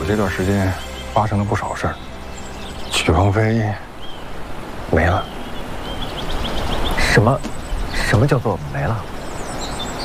的这段时间，发生了不少事儿。曲鹏飞没了。 什么叫做没了？